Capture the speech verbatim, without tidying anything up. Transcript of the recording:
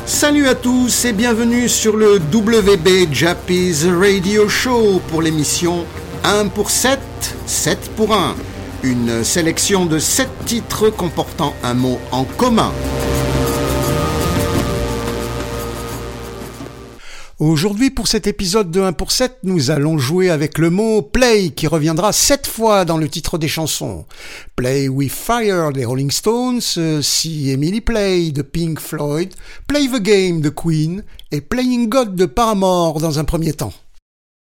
Salut à tous et bienvenue sur le W B Jappies Radio Show pour l'émission un pour sept, sept pour un. Une sélection de sept titres comportant un mot en commun. Aujourd'hui, pour cet épisode de un pour sept, nous allons jouer avec le mot play qui reviendra sept fois dans le titre des chansons. Play with Fire des Rolling Stones, See Emily Play de Pink Floyd, Play the Game de Queen et Playing God de Paramore dans un premier temps.